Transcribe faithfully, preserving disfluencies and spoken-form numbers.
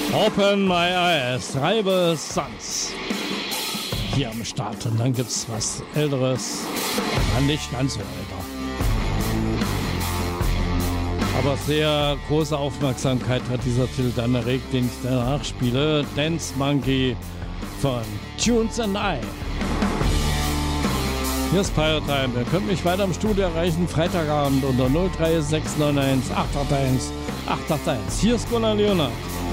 Open My Eyes, Rebel Sons. Hier am Start. Und dann gibt's was Älteres. Ja, nicht ganz so älter. Aber sehr große Aufmerksamkeit hat dieser Titel dann erregt, den ich danach spiele. Dance Monkey von Tunes and I. Hier ist Pirate Time. Ihr könnt mich weiter im Studio erreichen, Freitagabend unter null drei sechs neun eins acht acht eins acht acht eins. Hier ist Gunnar Leonard.